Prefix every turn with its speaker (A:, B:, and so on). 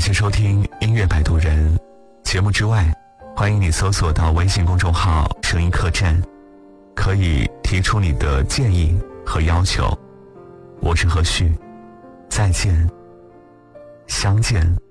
A: 谢收听音乐摆渡人。节目之外，欢迎你搜索到微信公众号声音客栈，可以提出你的建议和要求。我是何旭，再见，相见。